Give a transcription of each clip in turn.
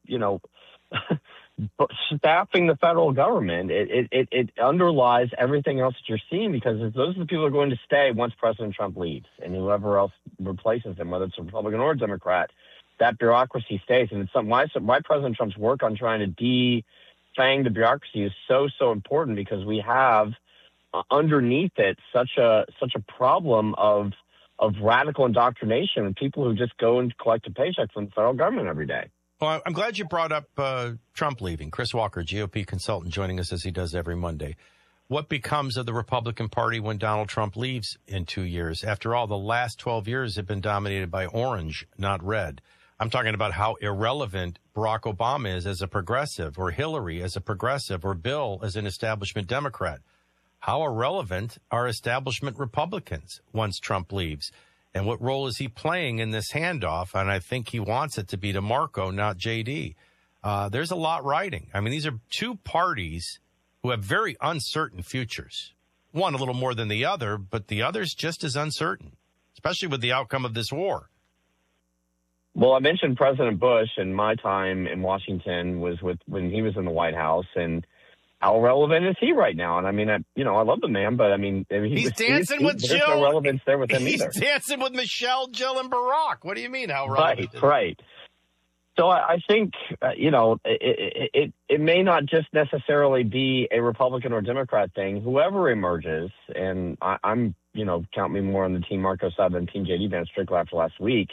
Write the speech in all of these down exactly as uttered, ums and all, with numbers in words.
you know, staffing the federal government. It, it, it, it underlies everything else that you're seeing, because those are the people who are going to stay once President Trump leaves, and whoever else replaces him, whether it's a Republican or a Democrat, that bureaucracy stays. And it's something why, why President Trump's work on trying to defang the bureaucracy is so, so important, because we have uh, underneath it such a such a problem of of radical indoctrination and people who just go and collect a paycheck from the federal government every day. Well, I'm glad you brought up uh, Trump leaving. Chris Walker, G O P consultant, joining us as he does every Monday. What becomes of the Republican Party when Donald Trump leaves in two years? After all, the last twelve years have been dominated by orange, not red. I'm talking about how irrelevant Barack Obama is as a progressive, or Hillary as a progressive, or Bill as an establishment Democrat. How irrelevant are establishment Republicans once Trump leaves? And what role is he playing in this handoff? And I think he wants it to be to Marco, not J D. Uh, there's a lot riding. I mean, these are two parties who have very uncertain futures. One a little more than the other, but the other's just as uncertain, especially with the outcome of this war. Well, I mentioned President Bush, and my time in Washington was with when he was in the White House, and how relevant is he right now? And I mean, I, you know, I love the man, but I mean, he, he's dancing he, with there's Jill. There's no relevance there with him he's either. He's dancing with Michelle, Jill, and Barack. What do you mean, how relevant? Right, right. So I, I think, uh, you know, it, it, it, it may not just necessarily be a Republican or Democrat thing. Whoever emerges, and I, I'm, you know, count me more on the Team Marco side than Team J D Vance Strickler after last week,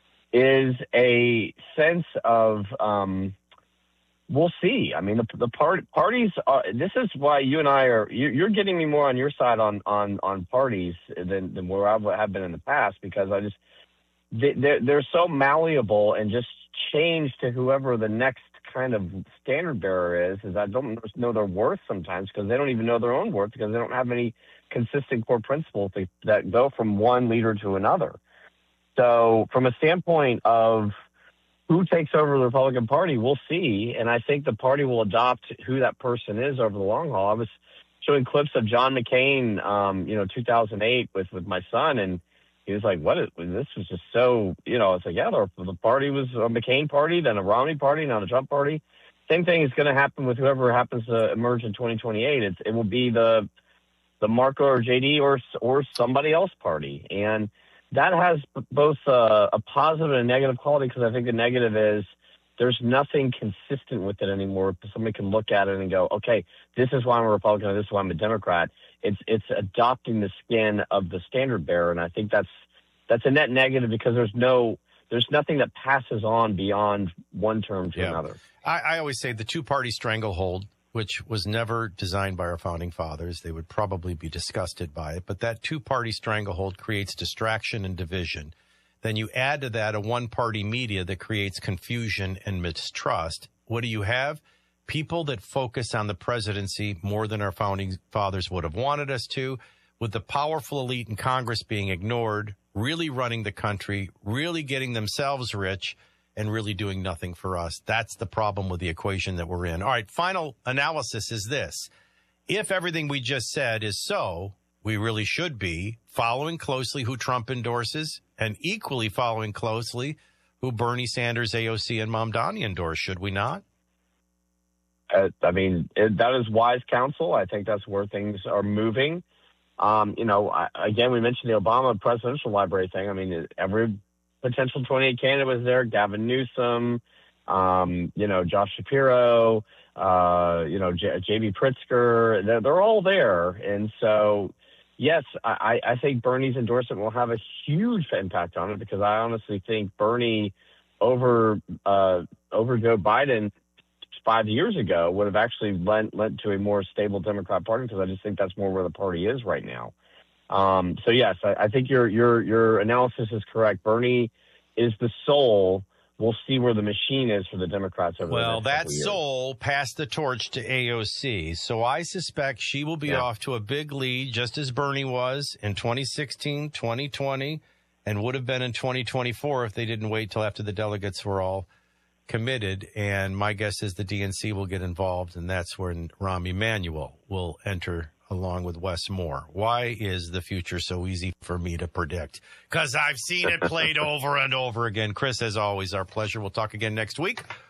is a sense of, um, we'll see. I mean, the, the part, parties are, this is why you and I are, you, you're getting me more on your side on, on, on parties than, than where I have been in the past, because I just, they, they're, they're so malleable and just change to whoever the next kind of standard bearer is, is I don't know their worth sometimes, because they don't even know their own worth, because they don't have any consistent core principles that, that go from one leader to another. So from a standpoint of who takes over the Republican Party, we'll see. And I think the party will adopt who that person is over the long haul. I was showing clips of John McCain, um, you know, two thousand eight with, with my son, and he was like, what is, this was just so, you know, it's like, yeah, the, the party was a McCain party, then a Romney party, now a Trump party. Same thing is going to happen with whoever happens to emerge in twenty twenty-eight. It's, it will be the, the Marco or J D or, or somebody else party. And that has both a, a positive and a negative quality, because I think the negative is there's nothing consistent with it anymore. Somebody can look at it and go, okay, this is why I'm a Republican, or this is why I'm a Democrat. It's it's adopting the skin of the standard bearer, and I think that's that's a net negative, because there's no there's nothing that passes on beyond one term to yeah. another. I, I always say the two-party stranglehold, which was never designed by our founding fathers. They would probably be disgusted by it. But that two-party stranglehold creates distraction and division. Then you add to that a one-party media that creates confusion and mistrust. What do you have? People that focus on the presidency more than our founding fathers would have wanted us to, with the powerful elite in Congress being ignored, really running the country, really getting themselves rich, and really doing nothing for us. That's the problem with the equation that we're in. All right, final analysis is this. If everything we just said is so, we really should be following closely who Trump endorses, and equally following closely who Bernie Sanders, A O C, and Mamdani endorse, should we not? Uh, I mean, it, that is wise counsel. I think that's where things are moving. Um, you know, I, again, we mentioned the Obama presidential library thing. I mean, every potential twenty-eight candidate was there. Gavin Newsom, um, you know, Josh Shapiro, uh, you know, J- J.B. Pritzker. They're, they're all there. And so, yes, I, I think Bernie's endorsement will have a huge impact on it, because I honestly think Bernie over uh, over Joe Biden five years ago would have actually lent, lent to a more stable Democrat Party, because I just think that's more where the party is right now. Um, so, yes, I, I think your your your analysis is correct. Bernie is the soul. We'll see where the machine is for the Democrats over well, the next that soul passed the torch to A O C, so I suspect she will be yeah. off to a big lead, just as Bernie was in twenty sixteen, twenty twenty, and would have been in twenty twenty-four if they didn't wait till after the delegates were all committed. And my guess is the D N C will get involved, and that's when Rahm Emanuel will enter along with Wes Moore. Why is the future so easy for me to predict? Because I've seen it played over and over again. Chris, as always, our pleasure. We'll talk again next week